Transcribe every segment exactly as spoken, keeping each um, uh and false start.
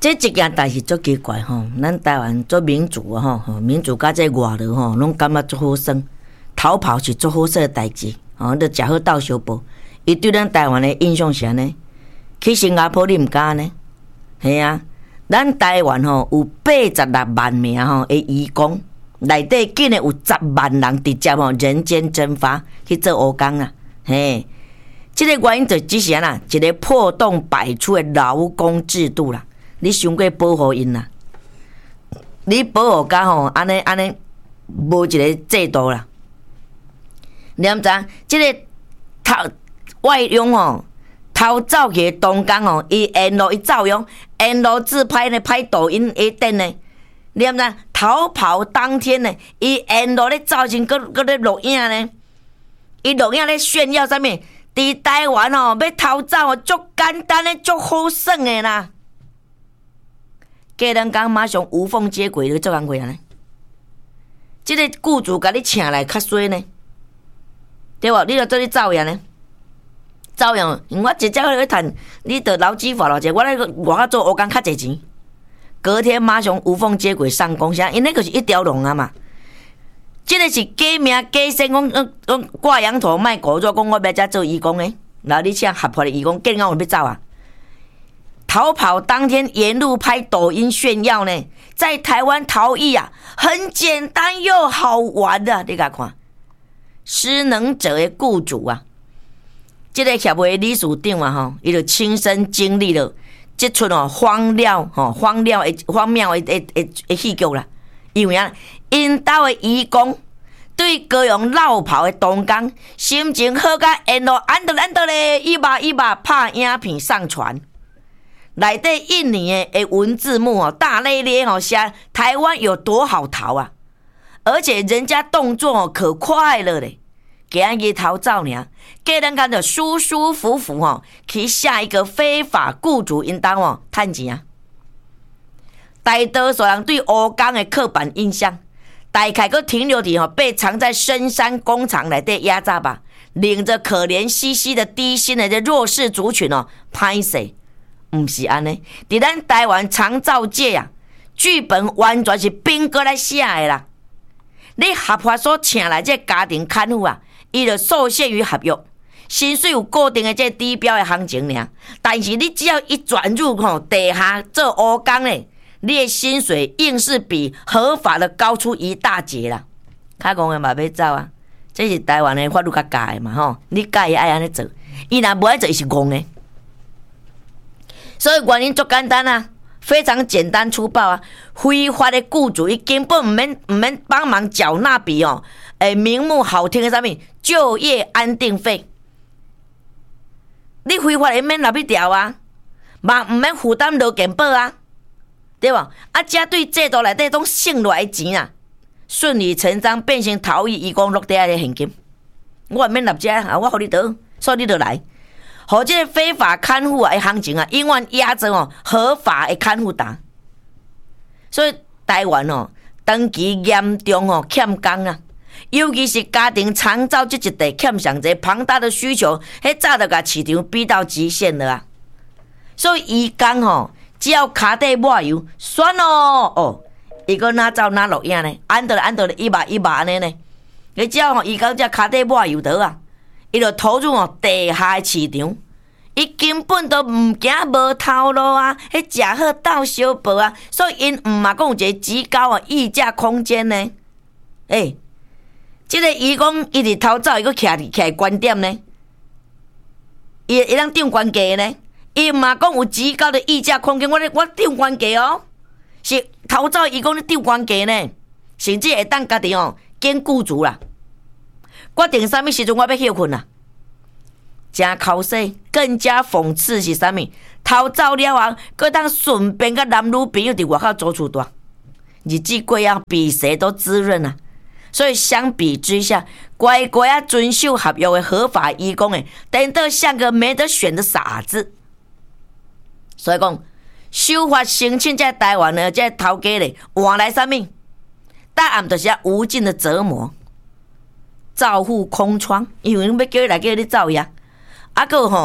这一件代志足奇怪吼，咱台湾做民主啊吼，民主甲这外劳吼，拢感觉足好耍，逃跑是足好耍的代志，吼，你食好斗相报。伊对咱台湾的印象是安尼，去新加坡你毋敢呢？系啊，咱台湾吼有八十六万名吼的移工，内底竟然有十万人直接吼人间蒸发去做乌工啊！嘿，这个原因就只是安啦，一个破洞百出的劳工制度啦。你伤过保护因啦，你保护甲吼安尼安尼无一个制度啦。你毋知？即、這个偷外佣吼偷走去的东港吼，伊沿路伊照用，沿路自拍呢，拍抖音一等呢。你毋知？逃跑当天呢，伊沿路咧照前，搁搁咧录影呢。伊录影咧炫耀啥物？伫台湾吼要偷走哦，足简单的，足好耍的啦。家人讲马上无缝接轨，你做工过啊呢？即个雇主甲你请来较衰呢，对无？你著做你照样呢，照样。我直接去趁，你著劳基法咯者，我咧外口做乌工较侪钱，隔天马上无缝接轨上工，啥？因那个是一条龙啊嘛。即个是假名假姓，讲讲讲挂羊头卖狗肉，讲我要遮做义工诶，然后你请合法的义工，竟然我要走啊？逃跑当天沿路拍抖音炫耀呢，在台湾逃逸啊，很简单又好玩的、啊，你甲看，失能者的雇主啊，这个协会理事长啊，吼，伊就亲身经历了这出哦荒谬吼荒谬的荒谬的的的的戏剧啦，因为啊，因兜的义工对高雄落跑的东港心情好甲沿路安得安得咧，一把一把拍影片上传。内底印尼的文字幕哦，大咧咧哦，写台湾有多好逃啊！而且人家动作哦可快了嘞，给人家逃走呢，给人家就舒舒服服哦，去下一个非法雇主应当哦趁钱啊！大多数人对乌工的刻板印象，大概佫停留伫哦被藏在深山工厂内底压榨吧，领着可怜兮兮的低薪的这弱势族群哦，歹势。毋是安尼，伫咱台湾长照界啊，剧本完全是编过来写的啦。你合法所请来这家庭看护啊，伊就受限于合约，薪水有固定的这低标的行情尔。但是你只要一转入吼地下做乌工咧，你的薪水硬是比合法的高出一大截啦。较戆的嘛要走啊，这是台湾的法律较教的嘛吼，你介意爱安尼做，伊若无爱做，伊是戆的。所以原因足简单啊，非常简单粗暴啊！非法的雇主伊根本唔免唔免帮忙缴纳笔哦，诶，名目好听的啥物就业安定费，你非法的免纳去调啊，嘛唔免负担劳健保啊，对吧？啊，这对制度内底拢省落来钱啊，顺理成章变成逃逸移工落地的现金。我免纳这啊，我互你倒，所以你就来。和这个非法看护的行情啊，永远压着哦合法的看护单，所以台湾哦长期严重哦欠工啊，尤其是家庭长照这一块欠上这庞大的需求，迄早就甲市场逼到极限了啊！所以移工哦，只要骹底抹油，选哦哦，伊个哪走哪录影呢？按得按得一把一把安尼呢？你只要吼移工只骹底抹油得啊！伊就投入哦地下的市场，伊根本都唔惊无头路啊！迄食好斗小报啊，所以因毋嘛讲有一个极高的溢价空间呢。诶、欸，即、這个伊讲伊伫偷走，伊佫徛伫徛观点呢，伊伊当定关价呢，伊嘛讲有极高的溢价空间，我咧我定关价哦，是偷走伊讲咧定关价呢，甚至会当家己哦见雇主啦。决定啥物时阵我要休困啦，真口水。更加讽刺是啥物？偷走了后，搁当顺便甲男女朋友伫外口做厝大，日子过啊比谁都滋润啊！所以相比之下，乖乖啊遵守合约的合法移工诶，等得像个没得选的傻子。所以讲，修法申请在台湾的这头家咧，换来啥物？答案就是啊无尽的折磨。照护空窗，因为要叫伊来叫你走呀，啊个吼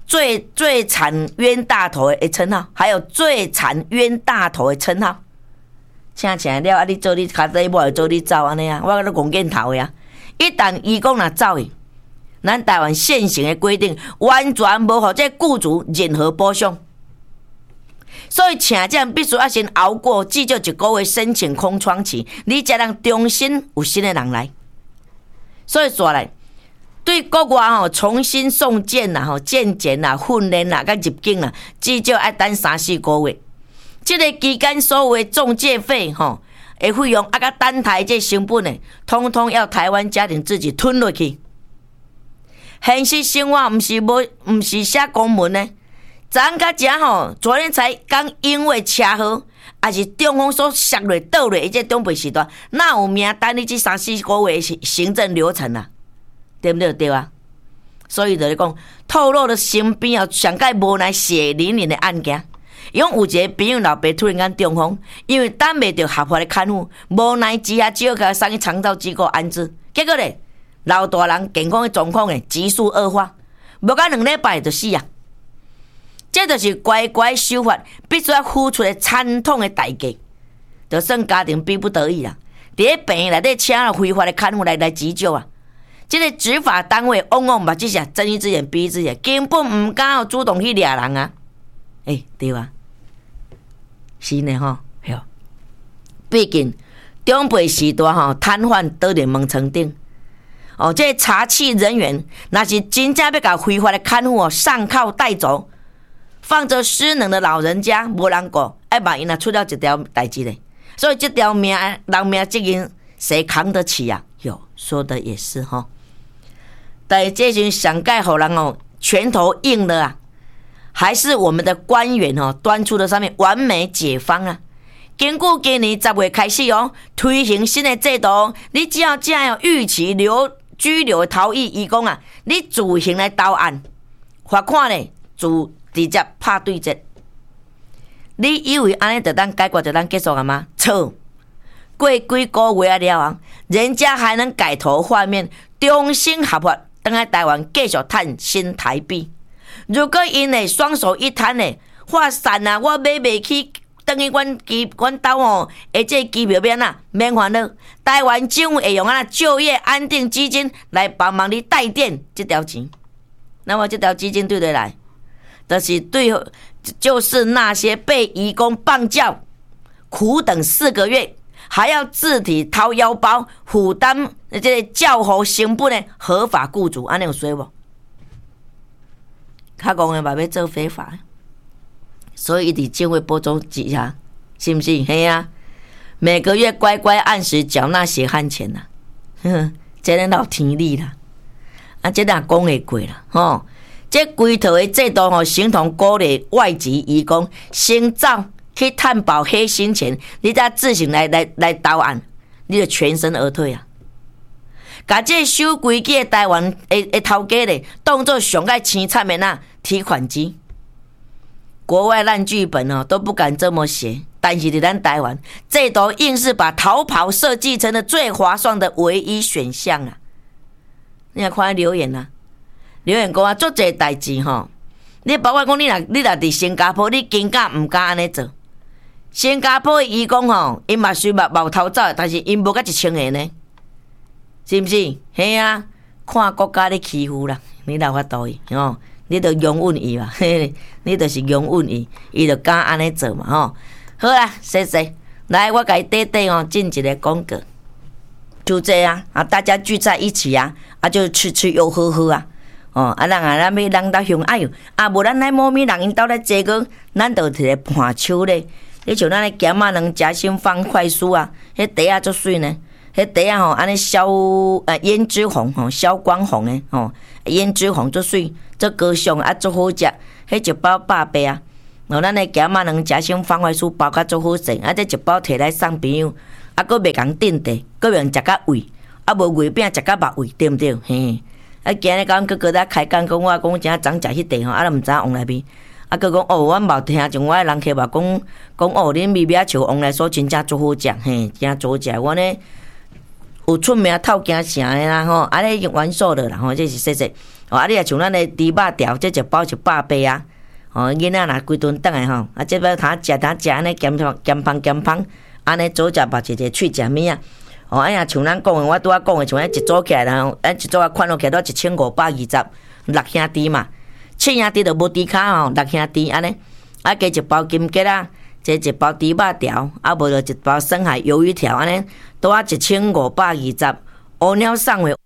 最最惨冤大头的称号，还有最惨冤大头的称号。请起来了，啊！你做你卡底，我做你走安尼啊！我咧讲镜头呀。一旦移工若走去，咱台湾现行的规定完全无互这雇主任何保障。所以请假必须要先熬过至少一个月申请空窗期，你才能重新有新的人来。所以说来，对国外吼重新送检啦、吼健检啦、训练啦、甲入境啦，至少要等三四个月。这个期间所有的中介费吼，的费用啊，甲等待这成本呢，通通要台湾家庭自己吞落去。现实生活毋是无，毋是写公文呢。昨甲遮吼，昨天才刚因为车祸，还是中风所摔落倒落，这中辈时代，哪有命等你这三四个月行政流程啊？对不对？对啊。所以就是讲，透露了身边哦，上届无奈血淋淋的案件。因有一个朋友老爸突然间中风，因为等袂到合法的看护，无奈之下只好甲送去长照机构安置。结果咧，老大人健康的状况诶急速恶化，无甲两礼拜就死啊！这就是乖乖守法必须要付出的惨痛的代价，就算家庭逼不得已啦，伫咧病院内底请了非法的看护来来急救啊！这个执法单位往往目睭下睁一只眼闭一只眼，根本唔敢主动去掠人啊！诶、欸，对啊，是呢吼，哟，毕竟中辈时代吼瘫痪倒伫门床顶。哦，这个查缉人员若是真正要甲非法的看护哦上铐带走，放着失能的老人家无人顾，哎，万一若出了一条代志咧，所以这条命人命责任谁扛得起啊？哟，说的也是哈。但是这群上届互人哦拳头硬了啊，还是我们的官员哦端出了上面完美解方啊。根据今年十月开始哦，推行新的制度，你只要这样逾期留拘留逃逸移工啊，你自行来投案，罚款呢就直接拍对折。你以为安尼就当解决就当结束了吗？错，过几个月了啊，人家还能改头换面，重新合法，等来台湾继续赚新台币。如果因呢双手一摊呢，发散啊，我买不起。等于阮机阮兜吼，诶，这机票免啊，免烦恼。台湾政府会用啊就业安定基金来帮忙你代垫这条钱。那么这条基金对对来，就是对，就是那些被移工棒教、苦等四个月，还要自体掏腰包负担这个教护成本的合法雇主，安尼有说无？较讲的嘛要做非法。所以，你就会播种几下，信不信？嘿呀、啊，每个月乖乖按时缴纳血汗钱呐、啊，哼，这人老天理啦，啊，这哪讲会过啦？吼，这规套的制度吼，形同鼓励外籍移工先走去探保黑心钱，你再自行来来来投案，你就全身而退啊！把这守规矩的台湾的的头家咧，当作上爱凄惨的那提款机。国外烂剧本哦都不敢这么写，但是在咱台湾制度硬是把逃跑设计成了最划算的唯一选项啊！你来看留言啊，留言讲啊，做这代志吼，你包括讲你若你若伫新加坡，你真敢唔敢安尼做？新加坡的移工吼，因嘛虽嘛冒头走，但是因无甲一千个呢，是不是？嘿啊，看国家咧欺负啦，你哪法度伊吼？你就容允伊嘛，你就是容允伊，伊就敢安尼做嘛吼。好啦，谢谢。来，我甲伊短短哦进一个广告，就这样啊，大家聚在一起啊，啊就吃吃又喝喝啊，哦啊，人啊，咱要人到凶哎哟，啊无咱来某咪人因兜咧坐个，咱就摕来盘手咧。你像咱咧咸仔两夹心放快速啊，迄茶啊足水呢，迄茶啊吼，安尼消呃胭脂红吼，消光红诶吼，胭脂红足水。做高尚啊，足好食，迄一包百八啊。然后咱诶咸仔两食先放快速包甲足好势，啊，这一包摕来送朋友，啊，佫袂共顶地，佫袂用食甲胃，啊，无胃饼食甲肉胃，对毋对？嘿，啊，今日讲佫佫在开讲，讲我讲真昨食迄地吼，啊，毋知影往内面，啊，佫讲哦，我冇听从我诶人客话讲，讲哦，恁米米啊树往内所真正足好食，嘿，真足食，我呢有出名透惊城诶啦吼，啊，咧玩数的啦吼，这是说说。 哦，啊，你也像咱的猪肉条，这一包一百八啊。哦，囡仔若规顿倒来吼，啊，这要通食通食安尼咸香咸芳咸芳，安尼左食肉一个喙食物啊。哦，哎呀，像咱讲的，我拄仔讲的，像咱一组起来啦，咱一组啊款落起来都一千五百二十六兄弟嘛，七兄弟就无猪骹吼，六兄弟安尼，啊加一包金桔啊，这一包猪肉条，啊无就一包深海鱿鱼条安尼，都啊一千五百二十，乌鸟送的。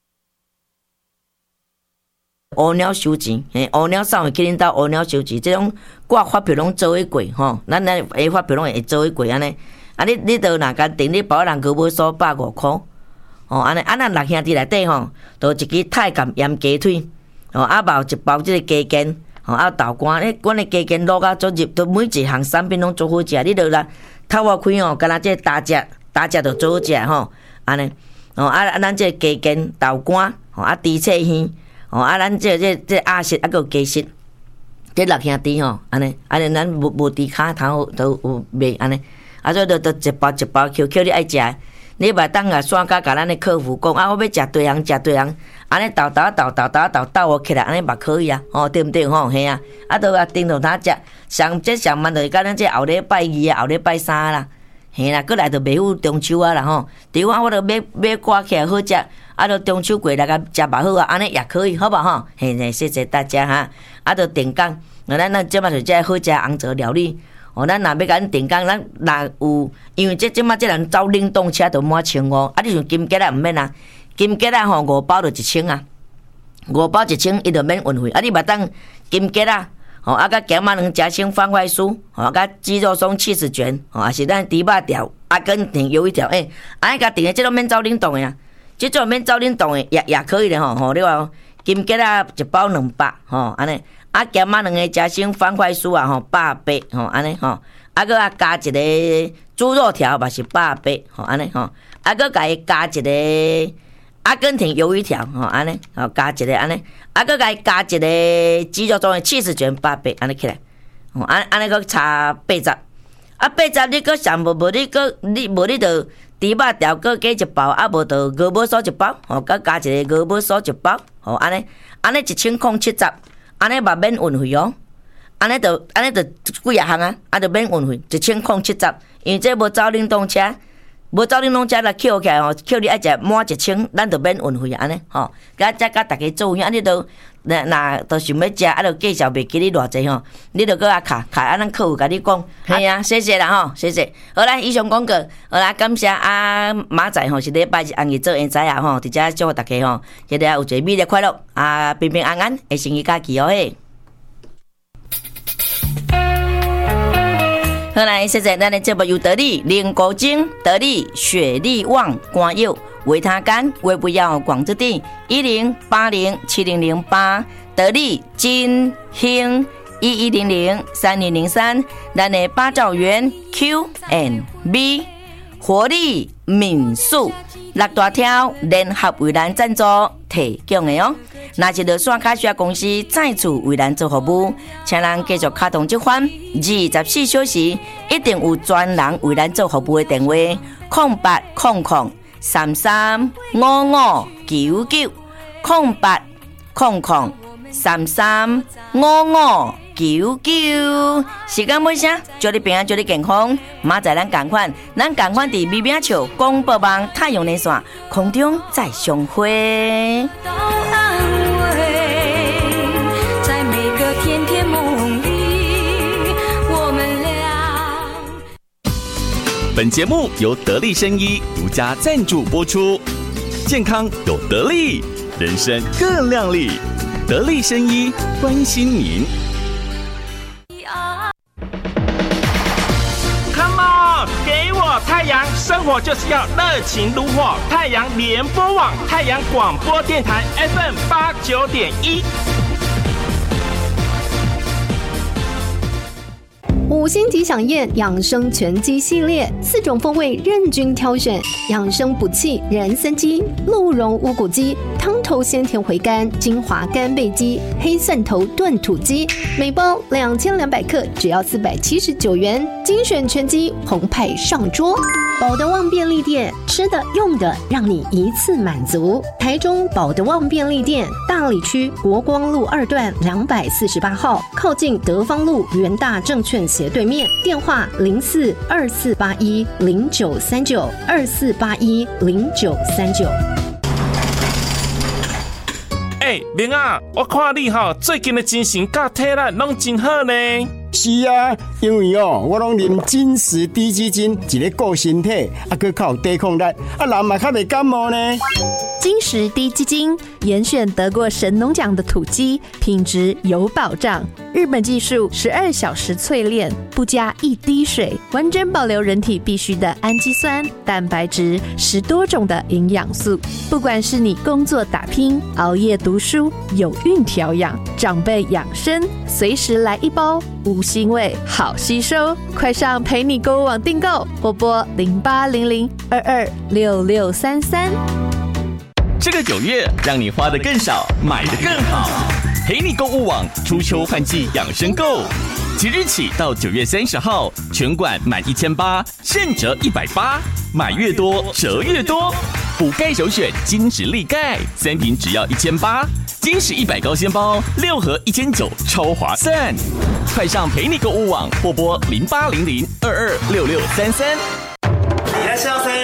乌鸟收钱，嘿，乌鸟送去恁兜乌鸟收钱，这种挂发票拢做伙过吼，咱咱下发票拢会做伙过安尼。啊，你你都若甲订你保人高买数百五箍，哦，安尼啊，咱六兄弟内底吼，都一支太监腌鸡腿，哦，啊包一包即个鸡肩，哦，啊豆干，你阮的鸡肩卤啊足入，都每一项产品拢足好食，你都啦透我开哦，敢若即个大只大只就做好食吼，安尼，哦啊，咱即个鸡肩豆干，哦啊猪翅耳。哦，啊，咱这这这鸭舌啊，个鸡舌，这六兄弟吼，安尼，安尼咱无无猪骹头都有卖安尼，啊，所以都都一包一包 Q Q 你爱食，你嘛当下线甲甲咱的客服讲啊，我要食对项食对项，安尼豆豆豆豆豆豆豆我起来，安尼嘛可以啊，哦，对毋对吼？嘿啊，啊，都啊顶到他食，上这上慢就是甲咱这后礼拜二啊，后礼拜三啦，嘿啦，过来就袂赴中秋啊啦吼，对啊，我都买买挂起来好食。啊，就中秋过来甲食嘛好啊，安尼也可以，好不好？嘿，嘿，谢谢大家哈。啊，就定岗，咱咱即马就这好食红枣料理。哦，咱若要甲咱定岗，咱若有，因为这即马这人走冷冻车就满千五，啊，你像金桔啊，毋免啊，金桔啊吼五包就一千啊，五包一千伊就免运费。啊，你嘛当金桔啊，吼啊，甲咸马两夹心方块酥，吼甲鸡肉松起司卷，吼也是咱猪肉条、阿根廷鱿鱼条，诶，安尼甲定的，这拢免走冷冻的啊。即种免走冷冻的也也可以的吼吼，你话金桔啊一包两百吼安尼，啊咸仔两个夹心方块酥啊吼百八吼安尼吼，啊搁啊加一个猪肉条嘛是百八吼安尼吼，啊搁甲伊加一个阿根廷鱿鱼条吼安尼，吼加一个安尼，啊搁甲伊加一个鸡肉中的起司卷百八安尼起来，吼安安尼搁差八十，啊八十你搁上无无你搁你无你就。猪肉条搁加一包，啊无就鹅母酥一包，吼，搁加一个鹅母酥一包，吼，安尼，安尼一千零七十，安尼嘛免运费哦，安尼就安尼就几啊项啊，啊就免运费，一千零七十，因为这无走冷冻车，无走冷冻车来扣起来吼，扣你爱食满一千，咱就免运费安尼，吼，甲再甲大家做伙，啊你都那那都想要食，啊就介绍袂记你偌济吼，你就搁啊卡卡，啊咱客户甲你讲，系啊，谢谢啦吼，谢谢。好啦，以上广告，好啦，感谢啊马仔吼是礼拜日暗夜做演仔啊吼，伫遮祝福大家吼，一个有一个美丽快乐啊，平平安安，会生意假期哦嘿。好来，谢谢咱的节目由得力、林国精、得力、雪力旺、光佑。维他干、微不要广之地一零八零七零零八得力金兴一一零零三零零三，咱的八兆元 Q and B 活力民宿六大条联合为咱赞助提供的哦。若是着线卡需要公司再次为咱做服务，请人继续卡通这款二十四小时一定有专人为咱做服务的电话空八空空。三三五五九九空八空空三三五五九九，时间尾声，祝你平安，祝你健康。明仔咱同款，咱同款伫美美笑广播网太阳连线空中再相会。 本节目由得力生医独家赞助播出，健康有得力，人生更亮丽。得力生医关心您。Come on， 给我太阳，生活就是要热情如火。太阳联播网，太阳广播电台 F M 八九点一。 五星级享宴养生全鸡系列，四种风味任君挑选，养生补气人参鸡、鹿茸乌骨鸡、汤头鲜甜回甘精华干贝鸡、黑蒜头炖土鸡，每包两千两百克，只要四百七十九元，精选全鸡澎湃上桌。宝德旺便利店，吃的用的让你一次满足。台中宝德旺便利店，大里区国光路二段两百四十八号，靠近德芳路元大证券斜对面，电话零四二四八一零九三九二四八一零九三九。 哎，明啊，我看你哈最近的精神甲体力拢真好呢。 是啊，因为哦，我拢啉金石低基金，一个顾身体，啊，佮较有抵抗力，啊，人嘛较袂感冒呢。 金石低基金严选得过神农奖的土鸡，品质有保障。日本技术十二小时淬炼，不加一滴水，完整保留人体必需的氨基酸、蛋白质，十多种的营养素。不管是你工作打拼、熬夜读书、有孕调养、长辈养生，随时来一包，无腥味，好吸收。快上陪你购物网订购，拨拨零八零零二二六六三三。 这个九月，让你花得更少，买得更好。陪你购物网初秋换季养生购，即日起到九月三十号，全馆满一千八，现折一百八，买越多折越多。补钙首选金石力钙，三瓶只要一千八，金石一百高纤包六盒一千九，超划算。快上陪你购物网，或拨零八零零二二六六三三。 你来笑噻！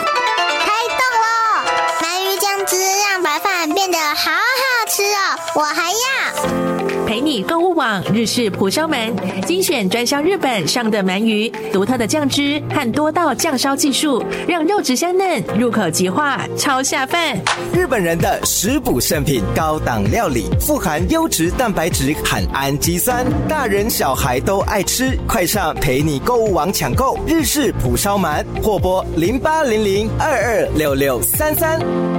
汁让白饭变得好好吃哦，我还要陪你购物网日式蒲烧鳗，精选专销日本上等鳗鱼，独特的酱汁和多道酱烧技术，让肉质香嫩，入口即化，超下饭。 日本人的食补圣品，高档料理，富含优质蛋白质和氨基酸，大人小孩都爱吃。快上陪你购物网抢购日式蒲烧鳗，或拨零八零零二二六六三三。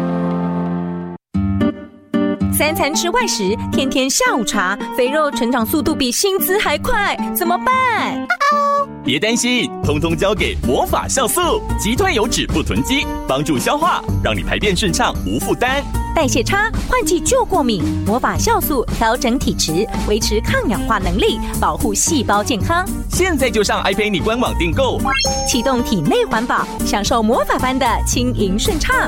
三餐吃外食，天天下午茶，肥肉成长速度比薪资还快，怎么办？ 别担心，通通交给魔法酵素，击退油脂不囤积，帮助消化，让你排便顺畅无负担。 代谢差，换季就过敏，魔法酵素调整体质，维持抗氧化能力，保护细胞健康。 现在就上爱陪你官网订购， 启动体内环保，享受魔法般的轻盈顺畅。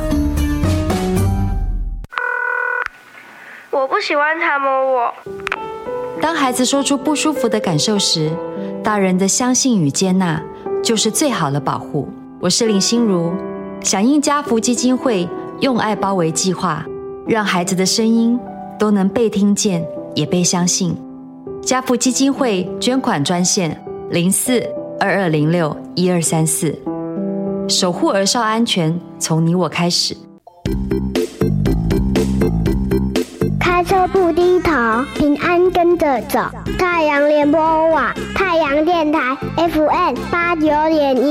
我不喜欢他摸我。 当孩子说出不舒服的感受时，大人的相信与接纳就是最好的保护。我是林心如，响应家福基金会用爱包围计划，让孩子的声音都能被听见，也被相信。家福基金会捐款专线零四二二零六一二三四，守护儿少安全，从你我开始。 开车不低头，平安跟着走。太阳联播网，太阳电台 F M 八九点一。